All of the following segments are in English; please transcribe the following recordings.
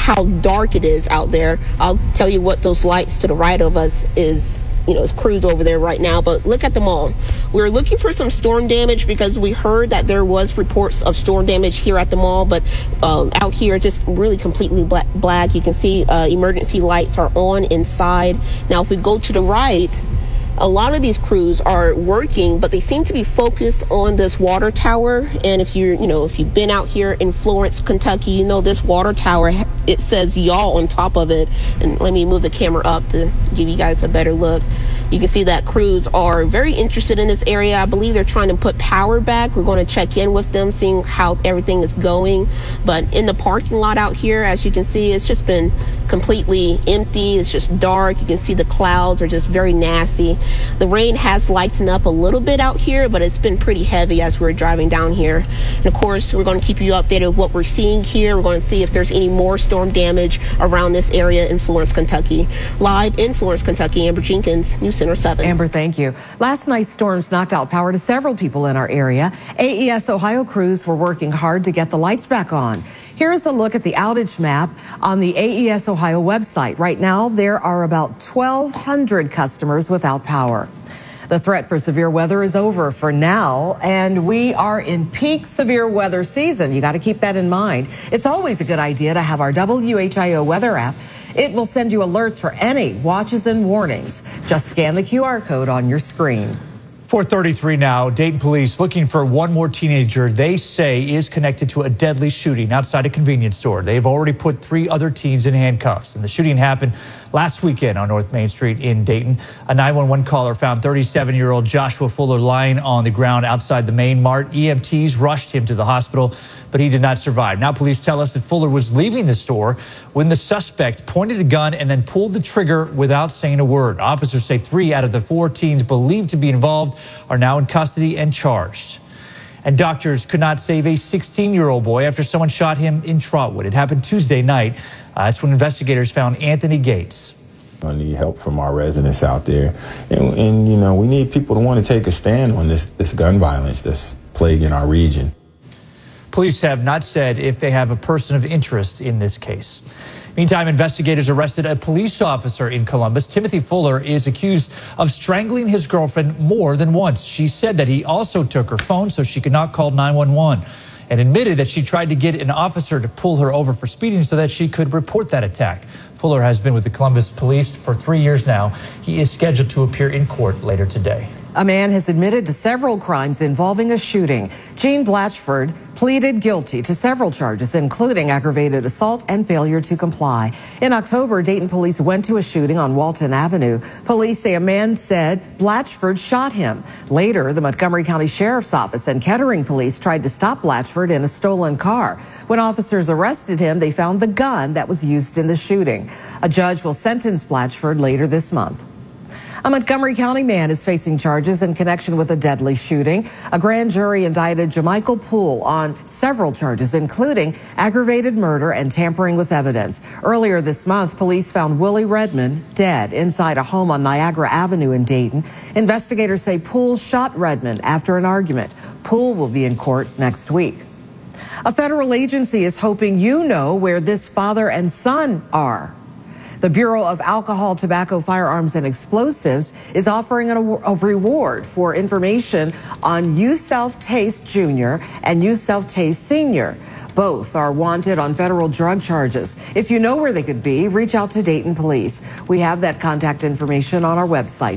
how dark it is out there. I'll tell you what those lights to the right of us is. It's crews over there right now, but look at them all. We're looking for some storm damage because we heard that there was reports of storm damage here at the mall, but out here just really completely black. You can see emergency lights are on inside. Now, if we go to the right, a lot of these crews are working, but they seem to be focused on this water tower. And if you've been out here in Florence, Kentucky, this water tower, it says y'all on top of it. And let me move the camera up to give you guys a better look. You can see that crews are very interested in this area. I believe they're trying to put power back. We're going to check in with them, seeing how everything is going. But in the parking lot out here, as you can see, it's just been completely empty. It's just dark. You can see the clouds are just very nasty. The rain has lightened up a little bit out here, but it's been pretty heavy as we're driving down here. And of course, we're going to keep you updated with what we're seeing here. We're going to see if there's any more storm damage around this area in Florence, Kentucky. Live in Florence, Kentucky, Amber Jenkins, News Center 7. Amber, thank you. Last night's storms knocked out power to several people in our area. AES Ohio crews were working hard to get the lights back on. Here's a look at the outage map on the AES Ohio website. Right now, there are about 1,200 customers without power. The threat for severe weather is over for now, and we are in peak severe weather season. You got to keep that in mind. It's always a good idea to have our WHIO weather app. It will send you alerts for any watches and warnings. Just scan the QR code on your screen. 4:33 now. Dayton police looking for one more teenager they say is connected to a deadly shooting outside a convenience store. They've already put 3 other teens in handcuffs, and the shooting happened last weekend on North Main Street in Dayton. A 911 caller found 37-year-old Joshua Fuller lying on the ground outside the Main Mart. EMTs rushed him to the hospital, but he did not survive. Now police tell us that Fuller was leaving the store when the suspect pointed a gun and then pulled the trigger without saying a word. Officers say 3 out of the 4 teens believed to be involved are now in custody and charged. And doctors could not save a 16-year-old boy after someone shot him in Trotwood. It happened Tuesday night. That's when investigators found Anthony Gates. I need help from our residents out there. And we need people to want to take a stand on this gun violence that's plaguing our region. Police have not said if they have a person of interest in this case. Meantime, investigators arrested a police officer in Columbus. Timothy Fuller is accused of strangling his girlfriend more than once. She said that he also took her phone so she could not call 911 and admitted that she tried to get an officer to pull her over for speeding so that she could report that attack. Fuller has been with the Columbus police for 3 years now. He is scheduled to appear in court later today. A man has admitted to several crimes involving a shooting. Gene Blatchford pleaded guilty to several charges, including aggravated assault and failure to comply. In October, Dayton police went to a shooting on Walton Avenue. Police say a man said Blatchford shot him. Later, the Montgomery County Sheriff's Office and Kettering police tried to stop Blatchford in a stolen car. When officers arrested him, they found the gun that was used in the shooting. A judge will sentence Blatchford later this month. A Montgomery County man is facing charges in connection with a deadly shooting. A grand jury indicted Jamichael Poole on several charges, including aggravated murder and tampering with evidence. Earlier this month, police found Willie Redmond dead inside a home on Niagara Avenue in Dayton. Investigators say Poole shot Redmond after an argument. Poole will be in court next week. A federal agency is hoping you know where this father and son are. The Bureau of Alcohol, Tobacco, Firearms, and Explosives is offering a reward for information on Yusuf Taste Jr. and Yusuf Taste Sr. Both are wanted on federal drug charges. If you know where they could be, reach out to Dayton Police. We have that contact information on our website,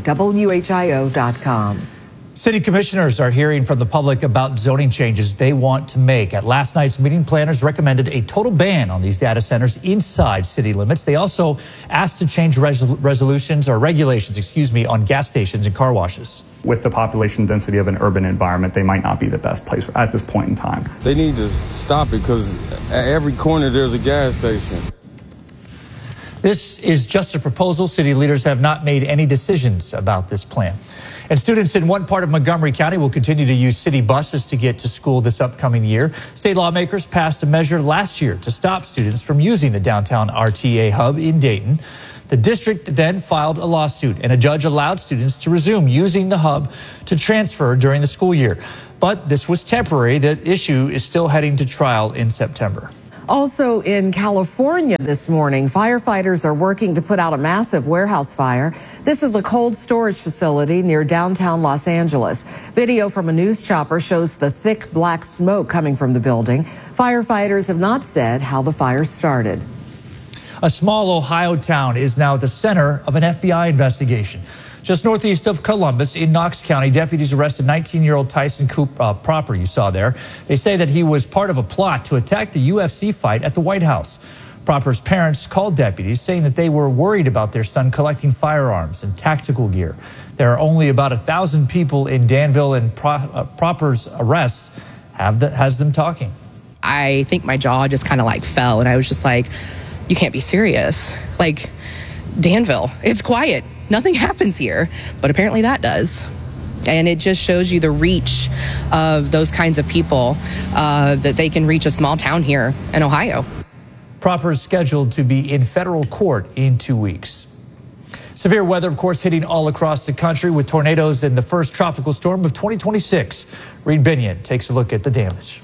WHIO.com. City commissioners are hearing from the public about zoning changes they want to make. At last night's meeting, planners recommended a total ban on these data centers inside city limits. They also asked to change regulations on gas stations and car washes. With the population density of an urban environment, they might not be the best place at this point in time. They need to stop it because at every corner there's a gas station. This is just a proposal. City leaders have not made any decisions about this plan. And students in one part of Montgomery County will continue to use city buses to get to school this upcoming year. State lawmakers passed a measure last year to stop students from using the downtown RTA hub in Dayton. The district then filed a lawsuit, and a judge allowed students to resume using the hub to transfer during the school year. But this was temporary. The issue is still heading to trial in September. Also in California this morning, firefighters are working to put out a massive warehouse fire. This is a cold storage facility near downtown Los Angeles. Video from a news chopper shows the thick black smoke coming from the building. Firefighters have not said how the fire started. A small Ohio town is now at the center of an FBI investigation. Just northeast of Columbus in Knox County, deputies arrested 19-year-old Tyson Proper, you saw there. They say that he was part of a plot to attack the UFC fight at the White House. Proper's parents called deputies saying that they were worried about their son collecting firearms and tactical gear. There are only about 1,000 people in Danville, and Proper's arrest has them talking. I think my jaw just kind of like fell, and I was just like, you can't be serious. Like, Danville, it's quiet. Nothing happens here, but apparently that does. And it just shows you the reach of those kinds of people, that they can reach a small town here in Ohio. Proper is scheduled to be in federal court in 2 weeks. Severe weather, of course, hitting all across the country with tornadoes in the first tropical storm of 2026. Reed Binion takes a look at the damage.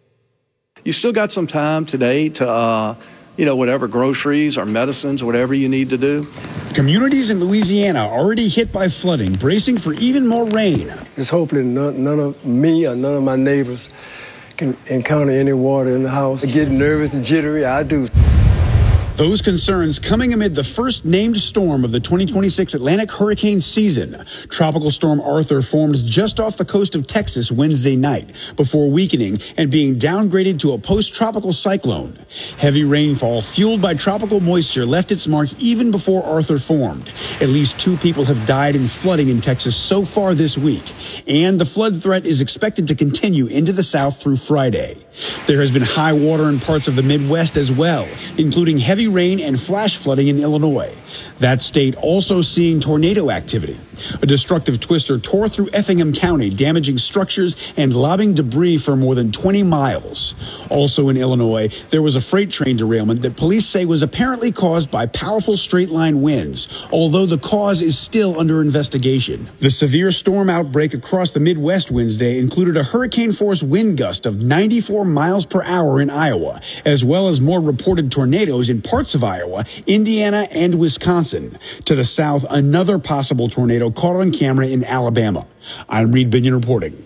You still got some time today to whatever groceries or medicines, whatever you need to do. Communities in Louisiana already hit by flooding, bracing for even more rain. Just hopefully none of me or none of my neighbors can encounter any water in the house. I get nervous and jittery, I do. Those concerns coming amid the first named storm of the 2026 Atlantic hurricane season. Tropical Storm Arthur formed just off the coast of Texas Wednesday night before weakening and being downgraded to a post-tropical cyclone. Heavy rainfall fueled by tropical moisture left its mark even before Arthur formed. At least 2 people have died in flooding in Texas so far this week, and the flood threat is expected to continue into the south through Friday. There has been high water in parts of the Midwest as well, including heavy rain and flash flooding in Illinois. That state also seeing tornado activity. A destructive twister tore through Effingham County, damaging structures and lobbing debris for more than 20 miles. Also in Illinois, there was a freight train derailment that police say was apparently caused by powerful straight-line winds, although the cause is still under investigation. The severe storm outbreak across the Midwest Wednesday included a hurricane-force wind gust of 94 miles per hour in Iowa, as well as more reported tornadoes in parts of Iowa, Indiana, and Wisconsin. To the south, another possible tornado caught on camera in Alabama. I'm Reed Binion reporting.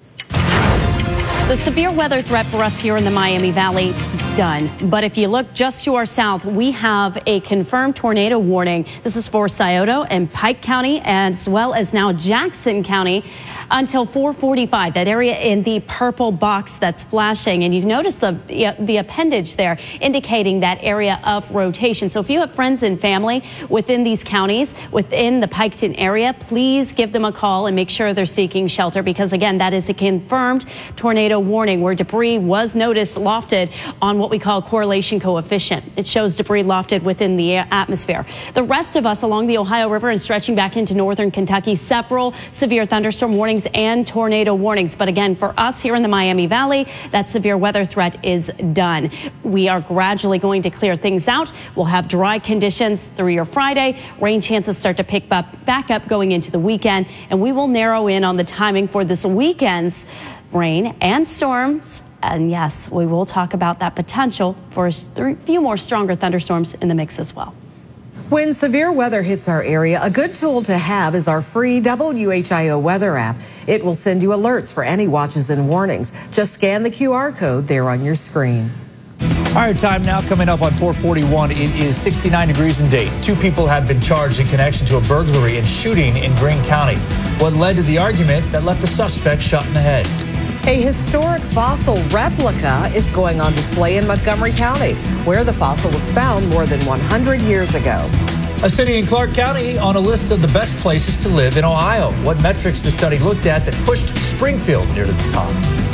The severe weather threat for us here in the Miami Valley, done. But if you look just to our south, we have a confirmed tornado warning. This is for Scioto and Pike County, as well as now Jackson County, until 4:45. That area in the purple box that's flashing, and you notice the appendage there indicating that area of rotation. So if you have friends and family within these counties, within the Piketon area, please give them a call and make sure they're seeking shelter, because again, that is a confirmed tornado warning where debris was noticed lofted on what we call correlation coefficient. It shows debris lofted within the atmosphere. The rest of us along the Ohio River and stretching back into northern Kentucky, several severe thunderstorm warnings and tornado warnings. But again, for us here in the Miami Valley, that severe weather threat is done. We are gradually going to clear things out. We'll have dry conditions through your Friday. Rain chances start to pick back up going into the weekend, and we will narrow in on the timing for this weekend's rain and storms. And yes, we will talk about that potential for a few more stronger thunderstorms in the mix as well. When severe weather hits our area, a good tool to have is our free WHIO weather app. It will send you alerts for any watches and warnings. Just scan the QR code there on your screen. All right, time now coming up on 441. It is 69 degrees in Dayton. 2 people have been charged in connection to a burglary and shooting in Greene County. What led to the argument that left the suspect shot in the head? A historic fossil replica is going on display in Montgomery County, where the fossil was found more than 100 years ago. A city in Clark County on a list of the best places to live in Ohio. What metrics the study looked at that pushed Springfield near the top?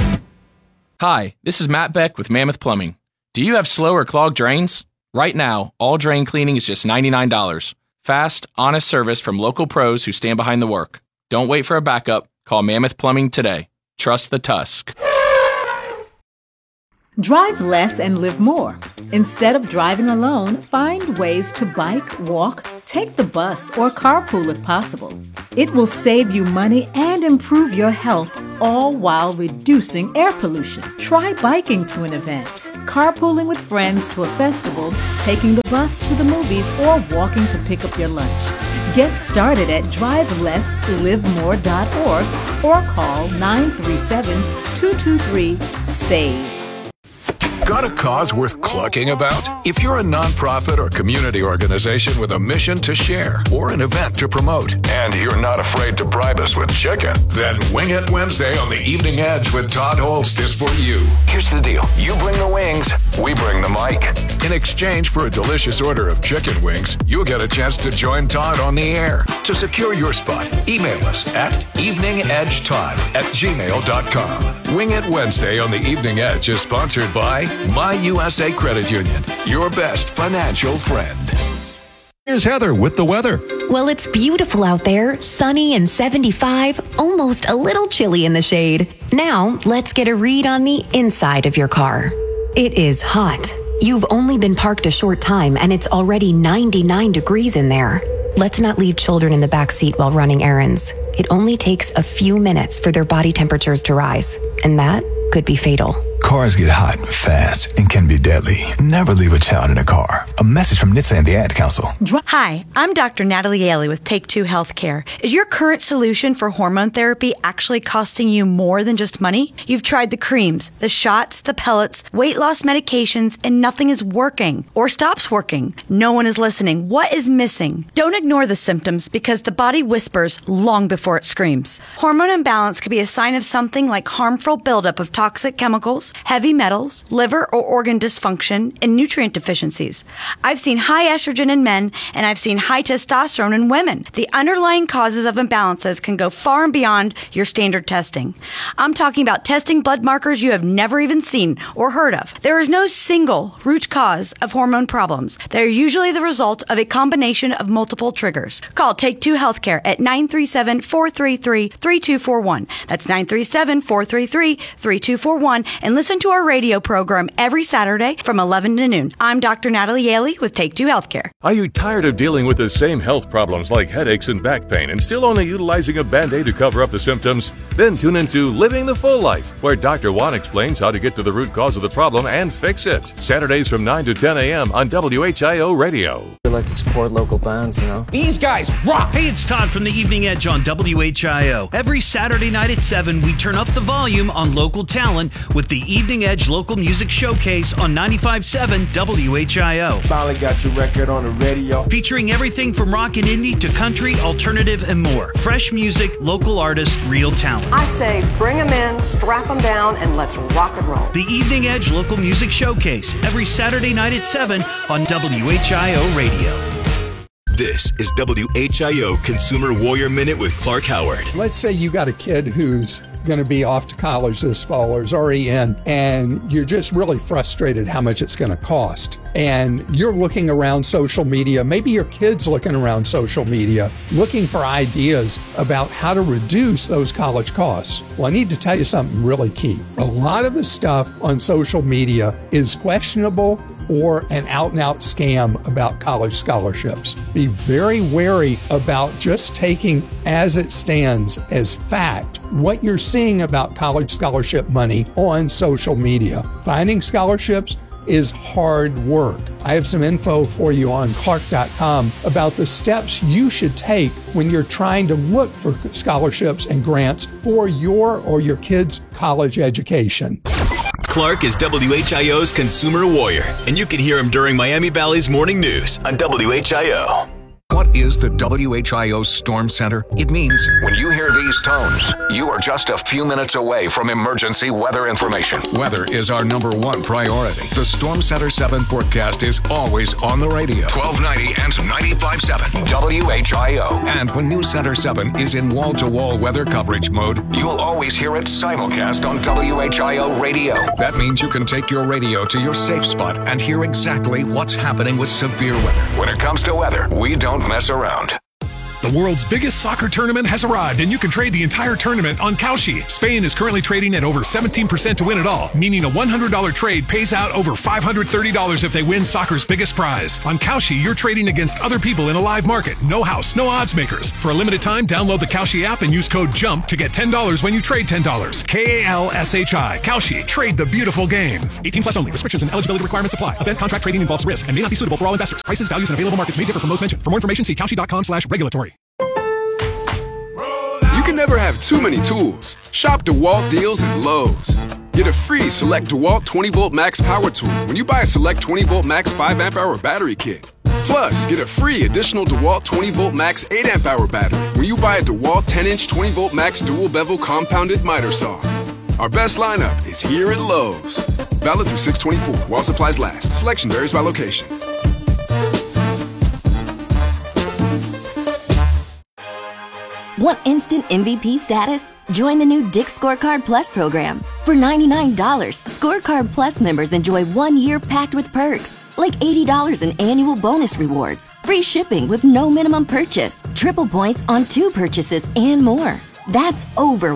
Hi, this is Matt Beck with Mammoth Plumbing. Do you have slow or clogged drains? Right now, all drain cleaning is just $99. Fast, honest service from local pros who stand behind the work. Don't wait for a backup. Call Mammoth Plumbing today. Trust the Tusk. Drive less and live more. Instead of driving alone, find ways to bike, walk, take the bus, or carpool if possible. It will save you money and improve your health, all while reducing air pollution. Try biking to an event. carpooling with friends to a festival, taking the bus to the movies, or walking to pick up your lunch. Get started at drivelesslivemore.org or call 937-223-SAVE. Got a cause worth clucking about? If you're a nonprofit or community organization with a mission to share or an event to promote, and you're not afraid to bribe us with chicken, then Wing It Wednesday on the Evening Edge with Todd Holst is for you. Here's the deal. You bring the wings, we bring the mic. In exchange for a delicious order of chicken wings, you'll get a chance to join Todd on the air. To secure your spot, email us at eveningedgetodd@gmail.com. Wing It Wednesday on the Evening Edge is sponsored by My USA Credit Union, your best financial friend. Here's Heather with the weather. Well, it's beautiful out there, sunny and 75, almost a little chilly in the shade. Now, let's get a read on the inside of your car. It is hot. You've only been parked a short time and it's already 99 degrees in there. Let's not leave children in the back seat while running errands. It only takes a few minutes for their body temperatures to rise, and that could be fatal. Cars get hot fast and can be deadly. Never leave a child in a car. A message from NHTSA and the Ad Council. Hi, I'm Dr. Natalie Yaley with Take Two Healthcare. Is your current solution for hormone therapy actually costing you more than just money? You've tried the creams, the shots, the pellets, weight loss medications, and nothing is working or stops working. No one is listening. What is missing? Don't ignore the symptoms because the body whispers long before it screams. Hormone imbalance could be a sign of something like harmful buildup of toxic chemicals, heavy metals, liver or organ dysfunction, and nutrient deficiencies. I've seen high estrogen in men, and I've seen high testosterone in women. The underlying causes of imbalances can go far and beyond your standard testing. I'm talking about testing blood markers you have never even seen or heard of. There is no single root cause of hormone problems. They're usually the result of a combination of multiple triggers. Call Take Two Healthcare at 937-433-3241. That's 937-433-3241, and listen to our radio program every Saturday from 11 to noon. I'm Dr. Natalie Yaley with Take Two Healthcare. Are you tired of dealing with the same health problems like headaches and back pain and still only utilizing a Band-Aid to cover up the symptoms? Then tune into Living the Full Life, where Dr. Juan explains how to get to the root cause of the problem and fix it. Saturdays from 9 to 10 a.m. on WHIO Radio. We like to support local bands, you know. These guys rock! Hey, it's Todd from the Evening Edge on WHIO. Every Saturday night at 7, we turn up the volume on local talent with the Evening Edge Local Music Showcase on 95.7 WHIO. Finally got your record on the radio. Featuring everything from rock and indie to country, alternative, and more. Fresh music, local artists, real talent. I say bring them in, strap them down, and let's rock and roll. The Evening Edge Local Music Showcase, every Saturday night at 7 on WHIO Radio. This is WHIO Consumer Warrior Minute with Clark Howard. Let's say you got a kid who's going to be off to college this fall or is already in, and you're just really frustrated how much it's going to cost. And you're looking around social media, maybe your kid's looking around social media, looking for ideas about how to reduce those college costs. Well, I need to tell you something really key. A lot of the stuff on social media is questionable or an out-and-out scam about college scholarships. Be very wary about just taking as it stands as fact what you're seeing about college scholarship money on social media. Finding scholarships is hard work. I have some info for you on Clark.com about the steps you should take when you're trying to look for scholarships and grants for your or your kids' college education. Clark is WHIO's Consumer Warrior, and you can hear him during Miami Valley's Morning News on WHIO. What is the WHIO Storm Center? It means when you hear these tones, you are just a few minutes away from emergency weather information. Weather is our #1 priority. The Storm Center 7 forecast is always on the radio. 1290 and 95.7 WHIO. And when News Center 7 is in wall-to-wall weather coverage mode, you'll always hear it simulcast on WHIO radio. That means you can take your radio to your safe spot and hear exactly what's happening with severe weather. When it comes to weather, we don't mess around. The world's biggest soccer tournament has arrived, and you can trade the entire tournament on Kalshi. Spain is currently trading at over 17% to win it all, meaning a $100 trade pays out over $530 if they win soccer's biggest prize. On Kalshi, you're trading against other people in a live market. No house, no odds makers. For a limited time, download the Kalshi app and use code JUMP to get $10 when you trade $10. Kalshi. Kalshi. Trade the beautiful game. 18 plus only. Restrictions and eligibility requirements apply. Event contract trading involves risk and may not be suitable for all investors. Prices, values, and available markets may differ from those mentioned. For more information, see kalshi.com/regulatory. You can never have too many tools. Shop DeWalt deals at Lowe's. Get a free Select DeWalt 20-volt max power tool when you buy a Select 20-volt max 5-amp-hour battery kit. Plus, get a free additional DeWalt 20-volt max 8-amp-hour battery when you buy a DeWalt 10-inch 20-volt max dual-bevel compounded miter saw. Our best lineup is here at Lowe's. Valid through 6/24 while supplies last. Selection varies by location. Want instant MVP status? Join the new Dick's Scorecard Plus program. For $99, Scorecard Plus members enjoy 1 year packed with perks, like $80 in annual bonus rewards, free shipping with no minimum purchase, triple points on 2 purchases, and more. That's over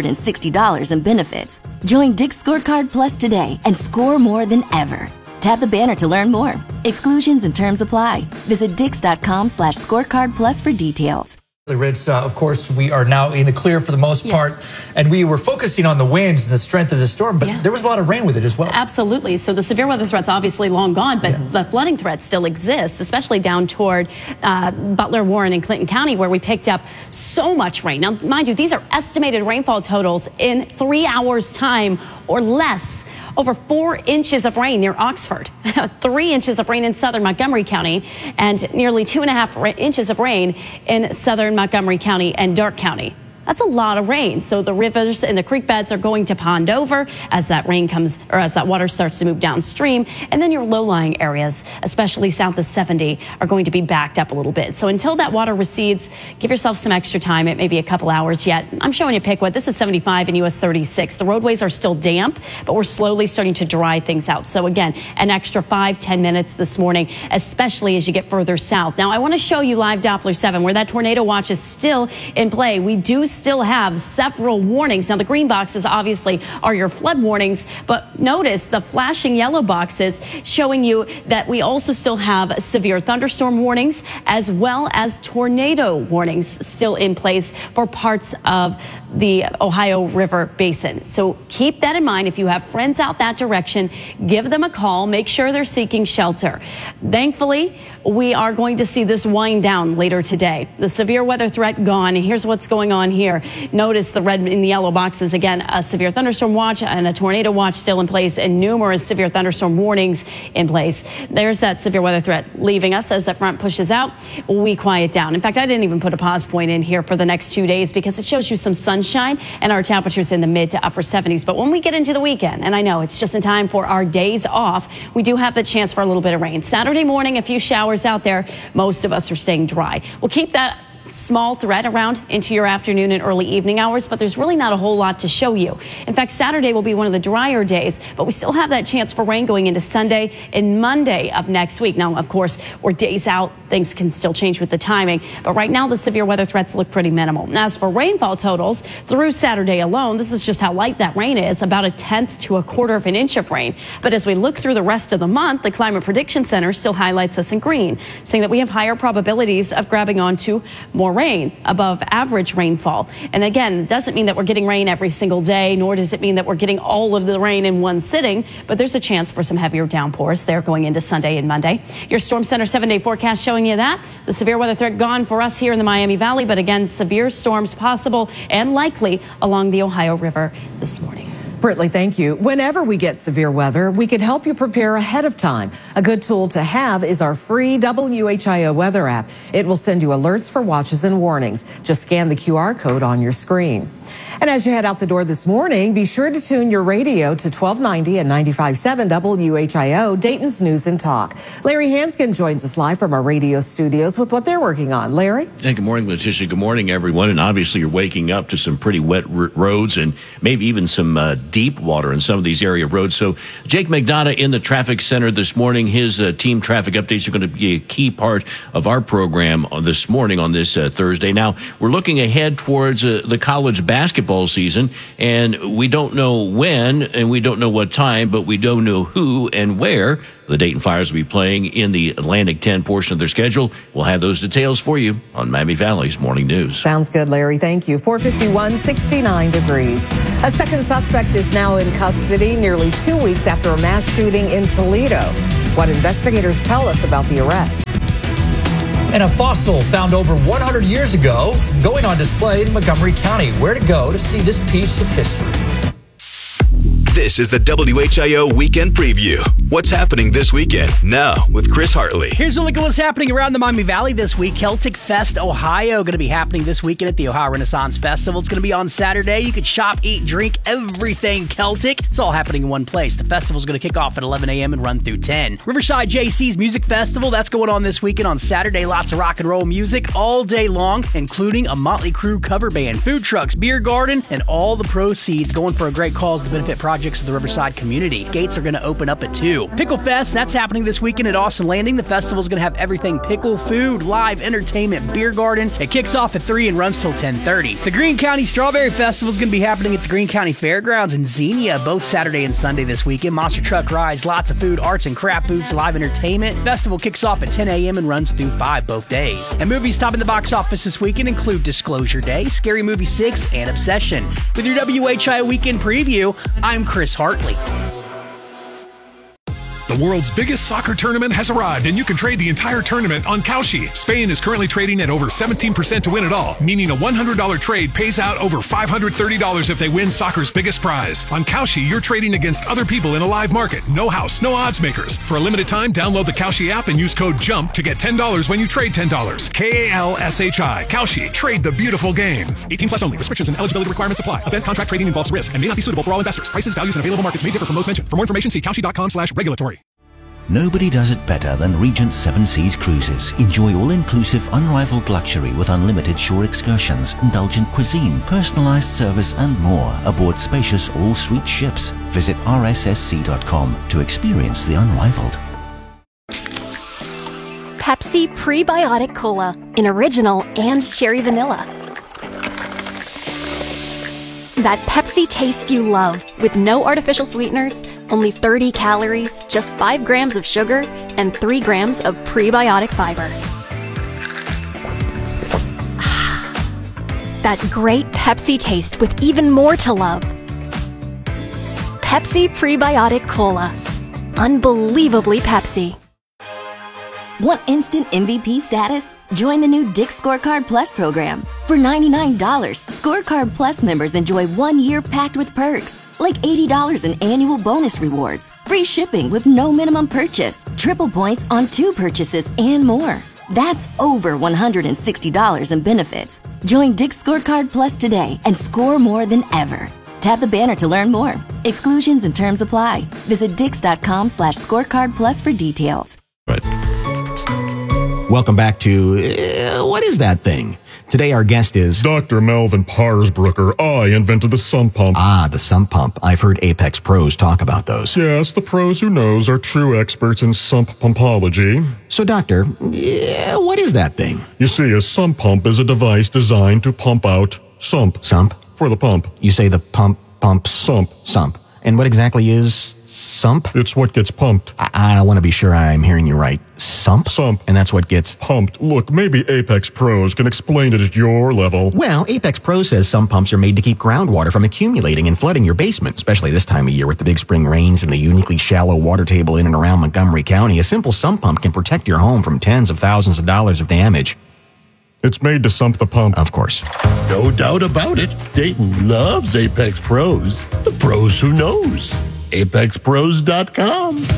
$160 in benefits. Join Dick's Scorecard Plus today and score more than ever. Tap the banner to learn more. Exclusions and terms apply. Visit dix.com/scorecard plus for details. Rich, of course, we are now in the clear for the most part, and we were focusing on the winds and the strength of the storm, but there was a lot of rain with it as well. Absolutely. So the severe weather threat's obviously long gone, but the flooding threat still exists, especially down toward Butler, Warren, and Clinton County, where we picked up so much rain. Now, mind you, these are estimated rainfall totals in 3 hours' time or less. Over 4 inches of rain near Oxford, 3 inches of rain in southern Montgomery County, and nearly 2.5 inches of rain in southern Montgomery County and Darke County. That's a lot of rain. So the rivers and the creek beds are going to pond over as that rain comes, or as that water starts to move downstream. And then your low-lying areas, especially south of 70, are going to be backed up a little bit. So until that water recedes, give yourself some extra time. It may be a couple hours yet. I'm showing you Pickwood. This is 75 and US 36. The roadways are still damp, but we're slowly starting to dry things out. So again, an extra 5-10 minutes this morning, especially as you get further south. Now, I want to show you live Doppler 7, where that tornado watch is still in play. We do still have several warnings. Now, the green boxes obviously are your flood warnings, but notice the flashing yellow boxes showing you that we also still have severe thunderstorm warnings as well as tornado warnings still in place for parts of the Ohio River Basin. So keep that in mind. If you have friends out that direction, give them a call. Make sure they're seeking shelter. Thankfully, we are going to see this wind down later today. The severe weather threat gone. Here's what's going on here. Notice the red and the yellow boxes. Again, a severe thunderstorm watch and a tornado watch still in place, and numerous severe thunderstorm warnings in place. There's that severe weather threat leaving us as the front pushes out. We quiet down. In fact, I didn't even put a pause point in here for the next 2 days because it shows you some sunshine and our temperatures in the mid to upper 70s. But when we get into the weekend, and I know it's just in time for our days off, we do have the chance for a little bit of rain. Saturday morning, a few showers out there. Most of us are staying dry. We'll keep that small threat around into your afternoon and early evening hours, but there's really not a whole lot to show you. In fact, Saturday will be one of the drier days, but we still have that chance for rain going into Sunday and Monday of next week. Now, of course, we're days out. Things can still change with the timing, but right now the severe weather threats look pretty minimal. As for rainfall totals through Saturday alone, this is just how light that rain is, about 1/10 to 1/4 of an inch of rain. But as we look through the rest of the month, the Climate Prediction Center still highlights us in green, saying that we have higher probabilities of grabbing onto more rain, above average rainfall. And again, it doesn't mean that we're getting rain every single day, nor does it mean that we're getting all of the rain in one sitting, but there's a chance for some heavier downpours there going into Sunday and Monday. Your Storm Center 7-day forecast showing you that. The severe weather threat gone for us here in the Miami Valley, but again, severe storms possible and likely along the Ohio River this morning. Brittany, thank you. Whenever we get severe weather, we can help you prepare ahead of time. A good tool to have is our free WHIO weather app. It will send you alerts for watches and warnings. Just scan the QR code on your screen. And as you head out the door this morning, be sure to tune your radio to 1290 and 95.7 WHIO, Dayton's News and Talk. Larry Hanskin joins us live from our radio studios with what they're working on. Larry? Hey, good morning, Letitia. Good morning, everyone. And obviously, you're waking up to some pretty wet roads and maybe even some deep water in some of these area roads. So Jake McDonough in the traffic center this morning. His team traffic updates are going to be a key part of our program this morning on this Thursday. Now, we're looking ahead towards the college basketball season, and we don't know when and we don't know what time, but we don't know who and where the Dayton Flyers will be playing in the Atlantic 10 portion of their schedule. We'll have those details for you on Miami Valley's Morning News. Sounds good, Larry. Thank you. 451, 69 degrees. A second suspect is now in custody nearly 2 weeks after a mass shooting in Toledo. What investigators tell us about the arrest. And a fossil found over 100 years ago going on display in Montgomery County. Where to go to see this piece of history? This is the WHIO Weekend Preview. What's happening this weekend? Now, with Chris Hartley. Here's a look at what's happening around the Miami Valley this week. Celtic Fest Ohio going to be happening this weekend at the Ohio Renaissance Festival. It's going to be on Saturday. You can shop, eat, drink, everything Celtic. It's all happening in one place. The festival's going to kick off at 11 a.m. and run through 10. Riverside JC's Music Festival, that's going on this weekend on Saturday. Lots of rock and roll music all day long, including a Motley Crue cover band, food trucks, beer garden, and all the proceeds going for a great cause to benefit projects of the Riverside community. Gates are going to open up at 2. Pickle Fest, that's happening this weekend at Austin Landing. The festival's going to have everything pickle, food, live entertainment, beer garden. It kicks off at 3 and runs till 10:30. The Greene County Strawberry Festival is going to be happening at the Greene County Fairgrounds in Xenia, both Saturday and Sunday this weekend. Monster truck rides, lots of food, arts and craft booths, live entertainment. Festival kicks off at 10 a.m. and runs through 5 both days. And movies topping the box office this weekend include Disclosure Day, Scary Movie 6, and Obsession. With your WHIO Weekend Preview, I'm Chris Hartley. The world's biggest soccer tournament has arrived, and you can trade the entire tournament on Kalshi. Spain is currently trading at over 17% to win it all, meaning a $100 trade pays out over $530 if they win soccer's biggest prize. On Kalshi, you're trading against other people in a live market. No house, no odds makers. For a limited time, download the Kalshi app and use code JUMP to get $10 when you trade $10. Kalshi. Kalshi. Trade the beautiful game. 18 plus only. Restrictions and eligibility requirements apply. Event contract trading involves risk and may not be suitable for all investors. Prices, values, and available markets may differ from those mentioned. For more information, see kalshi.com/regulatory. Nobody does it better than Regent Seven Seas Cruises. Enjoy all-inclusive, unrivaled luxury with unlimited shore excursions, indulgent cuisine, personalized service, and more aboard spacious all-suite ships. Visit rssc.com to experience the unrivaled. Pepsi Prebiotic Cola in original and cherry vanilla. That Pepsi taste you love, with no artificial sweeteners, only 30 calories, just 5 grams of sugar, and 3 grams of prebiotic fiber. That great Pepsi taste with even more to love. Pepsi Prebiotic Cola. Unbelievably Pepsi. Want instant MVP status? Join the new Dick's Scorecard Plus program. For $99, Scorecard Plus members enjoy 1 year packed with perks, like $80 in annual bonus rewards, free shipping with no minimum purchase, triple points on 2 purchases, and more. That's over $160 in benefits. Join Dick's Scorecard Plus today and score more than ever. Tap the banner to learn more. Exclusions and terms apply. Visit dix.com/scorecard plus for details. Right. Welcome back to What Is That Thing? Today our guest is Dr. Melvin Parsbrucker. I invented the sump pump. Ah, the sump pump. I've heard Apex pros talk about those. Yes, the pros who knows are true experts in sump pumpology. So, doctor, what is that thing? You see, a sump pump is a device designed to pump out sump. Sump? For the pump. You say the pumps? Sump. Sump. And what exactly is sump? It's what gets pumped. I want to be sure I'm hearing you right. Sump? Sump. And that's what gets pumped. Look, maybe Apex Pros can explain it at your level. Well, Apex Pro says sump pumps are made to keep groundwater from accumulating and flooding your basement, especially this time of year with the big spring rains and the uniquely shallow water table in and around Montgomery County. A simple sump pump can protect your home from tens of thousands of dollars of damage. It's made to sump the pump. Of course. No doubt about it. Dayton loves Apex Pros. The pros who knows. ApexPros.com.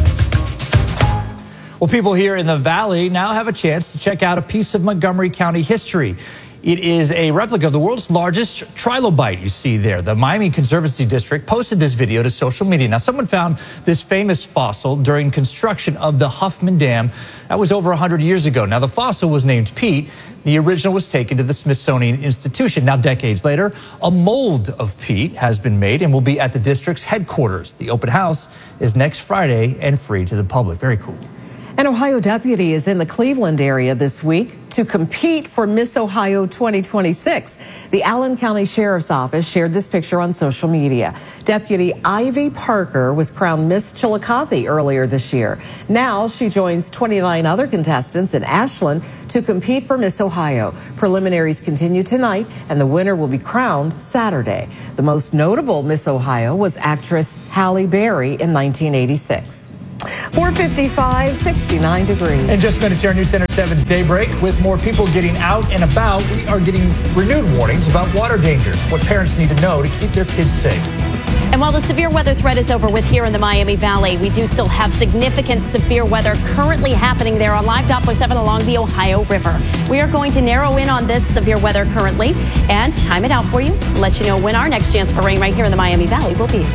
Well, people here in the Valley now have a chance to check out a piece of Montgomery County history. It is a replica of the world's largest trilobite you see there. The Miami Conservancy District posted this video to social media. Now, someone found this famous fossil during construction of the Huffman Dam. That was over 100 years ago. Now, the fossil was named Pete. The original was taken to the Smithsonian Institution. Now, decades later, a mold of Pete has been made and will be at the district's headquarters. The open house is next Friday and free to the public. Very cool. An Ohio deputy is in the Cleveland area this week to compete for Miss Ohio 2026. The Allen County Sheriff's Office shared this picture on social media. Deputy Ivy Parker was crowned Miss Chillicothe earlier this year. Now she joins 29 other contestants in Ashland to compete for Miss Ohio. Preliminaries continue tonight, and the winner will be crowned Saturday. The most notable Miss Ohio was actress Halle Berry in 1986. 4:55, 69 degrees. In just minutes here on News Center 7's Daybreak. With more people getting out and about, we are getting renewed warnings about water dangers, what parents need to know to keep their kids safe. And while the severe weather threat is over with here in the Miami Valley, we do still have significant severe weather currently happening there on Live Doppler 7 along the Ohio River. We are going to narrow in on this severe weather currently and time it out for you, let you know when our next chance for rain right here in the Miami Valley will be.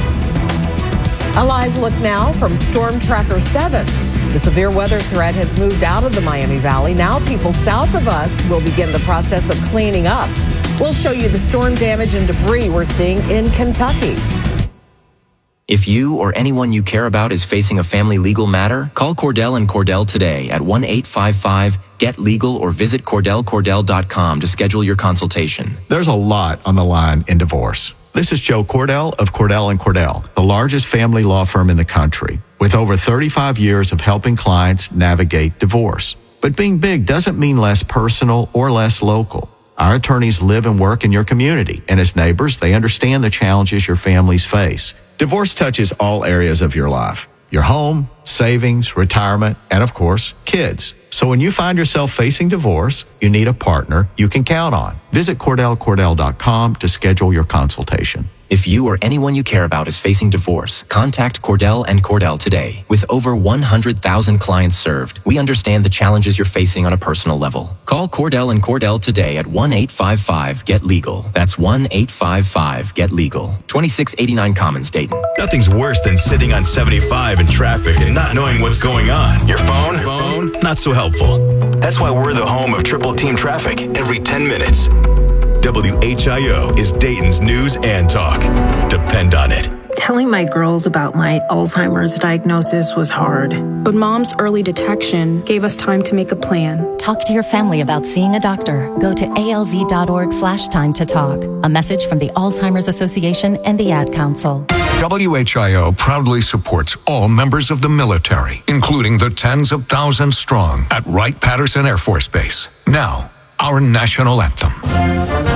A live look now from Storm Tracker 7. The severe weather threat has moved out of the Miami Valley. Now people south of us will begin the process of cleaning up. We'll show you the storm damage and debris we're seeing in Kentucky. If you or anyone you care about is facing a family legal matter, call Cordell and Cordell today at 1-855-GET-LEGAL or visit CordellCordell.com to schedule your consultation. There's a lot on the line in divorce. This is Joe Cordell of Cordell & Cordell, the largest family law firm in the country, with over 35 years of helping clients navigate divorce. But being big doesn't mean less personal or less local. Our attorneys live and work in your community, and as neighbors, they understand the challenges your families face. Divorce touches all areas of your life: your home, savings, retirement, and of course, kids. So when you find yourself facing divorce, you need a partner you can count on. Visit CordellCordell.com to schedule your consultation. If you or anyone you care about is facing divorce, contact Cordell and Cordell today. With over 100,000 clients served, we understand the challenges you're facing on a personal level. Call Cordell and Cordell today at 1-855-GET-LEGAL. That's 1-855-GET-LEGAL. 2689 Commons, Dayton. Nothing's worse than sitting on 75 in traffic and not knowing what's going on. Your phone? Not so helpful. That's why we're the home of Triple Team Traffic every 10 minutes. WHIO is Dayton's news and talk. Depend on it. Telling my girls about my Alzheimer's diagnosis was hard. But Mom's early detection gave us time to make a plan. Talk to your family about seeing a doctor. Go to alz.org/time to talk. A message from the Alzheimer's Association and the Ad Council. WHIO proudly supports all members of the military, including the tens of thousands strong at Wright-Patterson Air Force Base. Now, our national anthem.